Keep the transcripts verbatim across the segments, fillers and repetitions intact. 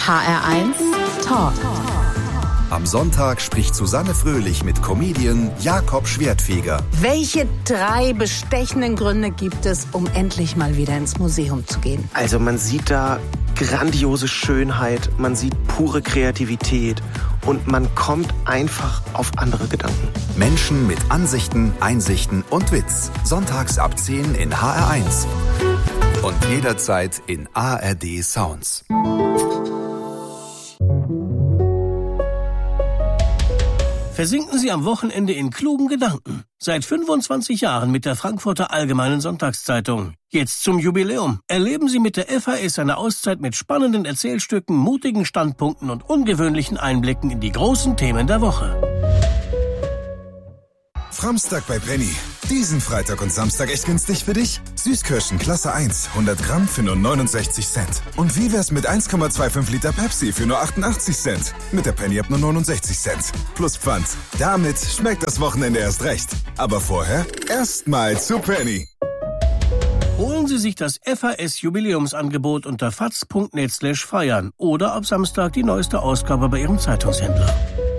H R eins Talk. Am Sonntag spricht Susanne Fröhlich mit Comedian Jakob Schwertfeger. Welche drei bestechenden Gründe gibt es, um endlich mal wieder ins Museum zu gehen? Also man sieht da grandiose Schönheit, man sieht pure Kreativität und man kommt einfach auf andere Gedanken. Menschen mit Ansichten, Einsichten und Witz. Sonntags ab zehn in H R eins. Und jederzeit in A R D Sounds. Versinken Sie am Wochenende in klugen Gedanken. Seit fünfundzwanzig Jahren mit der Frankfurter Allgemeinen Sonntagszeitung. Jetzt zum Jubiläum. Erleben Sie mit der F A S eine Auszeit mit spannenden Erzählstücken, mutigen Standpunkten und ungewöhnlichen Einblicken in die großen Themen der Woche. Framstag bei Penny. Diesen Freitag und Samstag echt günstig für dich? Süßkirschen Klasse eins, hundert Gramm für nur neunundsechzig Cent. Und wie wär's mit eins Komma fünfundzwanzig Liter Pepsi für nur achtundachtzig Cent? Mit der Penny ab nur neunundsechzig Cent. Plus Pfand. Damit schmeckt das Wochenende erst recht. Aber vorher erstmal zu Penny. Holen Sie sich das F A S-Jubiläumsangebot unter faz punkt net slash feiern oder ab Samstag die neueste Ausgabe bei Ihrem Zeitungshändler.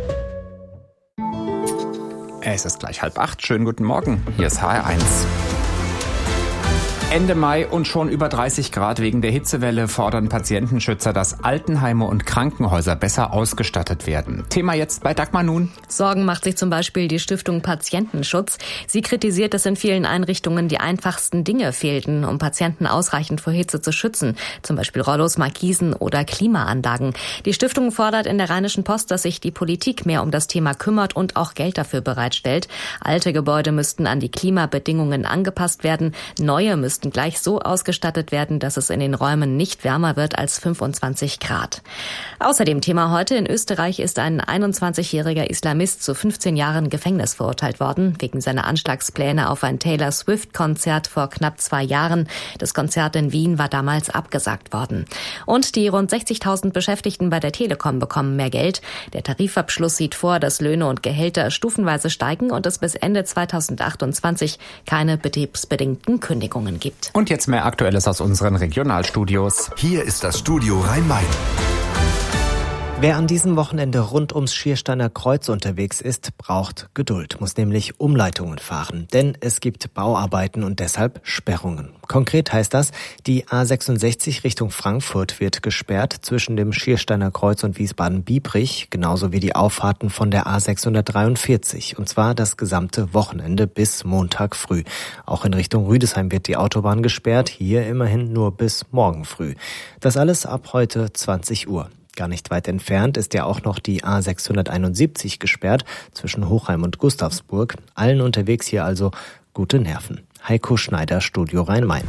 Es ist gleich halb acht. Schönen guten Morgen. Hier ist H R eins. Ende Mai und schon über dreißig Grad. Wegen der Hitzewelle fordern Patientenschützer, dass Altenheime und Krankenhäuser besser ausgestattet werden. Thema jetzt bei Dagmar Nun. Sorgen macht sich zum Beispiel die Stiftung Patientenschutz. Sie kritisiert, dass in vielen Einrichtungen die einfachsten Dinge fehlten, um Patienten ausreichend vor Hitze zu schützen. Zum Beispiel Rollos, Markisen oder Klimaanlagen. Die Stiftung fordert in der Rheinischen Post, dass sich die Politik mehr um das Thema kümmert und auch Geld dafür bereitstellt. Alte Gebäude müssten an die Klimabedingungen angepasst werden. Neue müssten gleich so ausgestattet werden, dass es in den Räumen nicht wärmer wird als fünfundzwanzig Grad. Außerdem Thema heute: In Österreich ist ein einundzwanzigjähriger Islamist zu fünfzehn Jahren Gefängnis verurteilt worden, wegen seiner Anschlagspläne auf ein Taylor Swift-Konzert vor knapp zwei Jahren. Das Konzert in Wien war damals abgesagt worden. Und die rund sechzigtausend Beschäftigten bei der Telekom bekommen mehr Geld. Der Tarifabschluss sieht vor, dass Löhne und Gehälter stufenweise steigen und es bis Ende zweitausendachtundzwanzig keine betriebsbedingten Kündigungen gibt. Und jetzt mehr Aktuelles aus unseren Regionalstudios. Hier ist das Studio Rhein-Main. Wer an diesem Wochenende rund ums Schiersteiner Kreuz unterwegs ist, braucht Geduld, muss nämlich Umleitungen fahren. Denn es gibt Bauarbeiten und deshalb Sperrungen. Konkret heißt das, die A sechsundsechzig Richtung Frankfurt wird gesperrt zwischen dem Schiersteiner Kreuz und Wiesbaden-Biebrich, genauso wie die Auffahrten von der A sechshundertdreiundvierzig. Und zwar das gesamte Wochenende bis Montag früh. Auch in Richtung Rüdesheim wird die Autobahn gesperrt, hier immerhin nur bis morgen früh. Das alles ab heute zwanzig Uhr. Gar nicht weit entfernt ist ja auch noch die A sechshunderteinundsiebzig gesperrt zwischen Hochheim und Gustavsburg. Allen unterwegs hier also gute Nerven. Heiko Schneider, Studio Rhein-Main.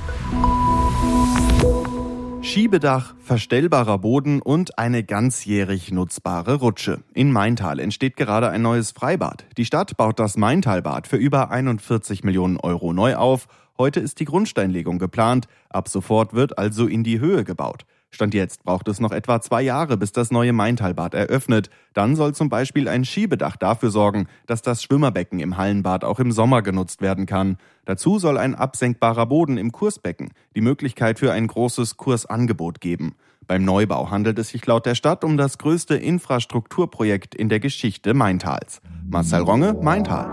Schiebedach, verstellbarer Boden und eine ganzjährig nutzbare Rutsche. In Maintal entsteht gerade ein neues Freibad. Die Stadt baut das Maintalbad für über einundvierzig Millionen Euro neu auf. Heute ist die Grundsteinlegung geplant. Ab sofort wird also in die Höhe gebaut. Stand jetzt braucht es noch etwa zwei Jahre, bis das neue Maintalbad eröffnet. Dann soll zum Beispiel ein Schiebedach dafür sorgen, dass das Schwimmerbecken im Hallenbad auch im Sommer genutzt werden kann. Dazu soll ein absenkbarer Boden im Kursbecken die Möglichkeit für ein großes Kursangebot geben. Beim Neubau handelt es sich laut der Stadt um das größte Infrastrukturprojekt in der Geschichte Maintals. Marcel Ronge, Maintal.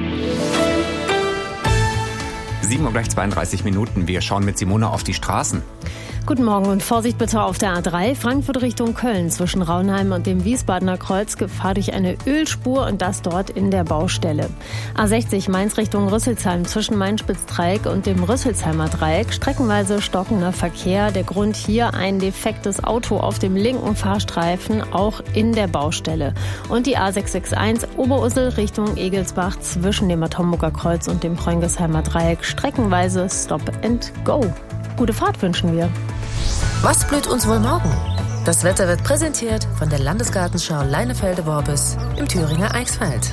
sieben Uhr gleich zweiunddreißig Minuten. Wir schauen mit Simone auf die Straßen. Guten Morgen und Vorsicht bitte auf der A drei, Frankfurt Richtung Köln. Zwischen Raunheim und dem Wiesbadener Kreuz Gefahr durch eine Ölspur und das dort in der Baustelle. A sechzig Mainz Richtung Rüsselsheim zwischen Main-Spitz-Dreieck und dem Rüsselsheimer Dreieck. Streckenweise stockender Verkehr. Der Grund hier: ein defektes Auto auf dem linken Fahrstreifen, auch in der Baustelle. Und die A sechs sechs eins Oberursel Richtung Egelsbach zwischen dem Atomburger Kreuz und dem Preungesheimer Dreieck. Streckenweise Stop and Go. Gute Fahrt wünschen wir. Was blüht uns wohl morgen? Das Wetter wird präsentiert von der Landesgartenschau Leinefelde-Worbis im Thüringer Eichsfeld.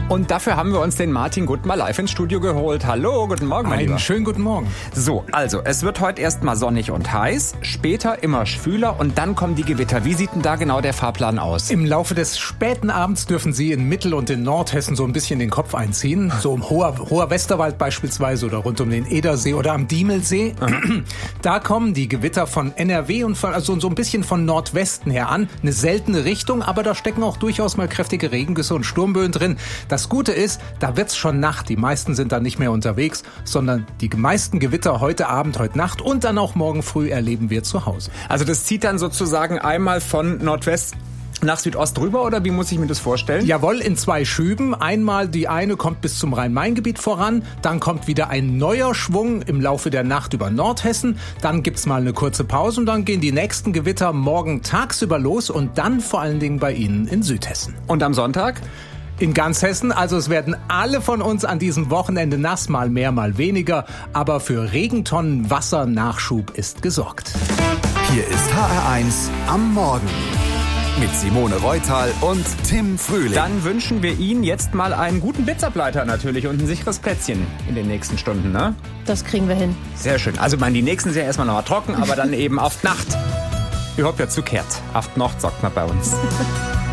Und dafür haben wir uns den Martin Gutt mal live ins Studio geholt. Hallo, guten Morgen, mein Lieber. Einen schönen guten Morgen. So, also, es wird heute erst mal sonnig und heiß, später immer schwüler und dann kommen die Gewitter. Wie sieht denn da genau der Fahrplan aus? Im Laufe des späten Abends dürfen Sie in Mittel- und in Nordhessen so ein bisschen den Kopf einziehen. So im hoher, hoher Westerwald beispielsweise oder rund um den Edersee oder am Diemelsee. Da kommen die Gewitter von N R W und von, also so ein bisschen von Nordwesten her an. Eine seltene Richtung, aber da stecken auch durchaus mal kräftige Regengüsse und Sturmböen drin. Das Gute ist, da wird's schon Nacht. Die meisten sind dann nicht mehr unterwegs, sondern die meisten Gewitter heute Abend, heute Nacht und dann auch morgen früh erleben wir zu Hause. Also das zieht dann sozusagen einmal von Nordwest nach Südost rüber, oder wie muss ich mir das vorstellen? Jawohl, in zwei Schüben. Einmal die eine kommt bis zum Rhein-Main-Gebiet voran, dann kommt wieder ein neuer Schwung im Laufe der Nacht über Nordhessen, dann gibt's mal eine kurze Pause und dann gehen die nächsten Gewitter morgen tagsüber los und dann vor allen Dingen bei Ihnen in Südhessen. Und am Sonntag? In ganz Hessen, also es werden alle von uns an diesem Wochenende nass, mal mehr, mal weniger, aber für Regentonnen Wassernachschub ist gesorgt. Hier ist H R eins am Morgen mit Simone Reutal und Tim Frühling. Dann wünschen wir Ihnen jetzt mal einen guten Blitzableiter natürlich und ein sicheres Plätzchen in den nächsten Stunden, ne? Das kriegen wir hin. Sehr schön. Also man, die nächsten sind ja erstmal noch mal trocken, aber dann eben auf Nacht. Überhaupt ja zukehrt. Auf Nacht sagt man bei uns.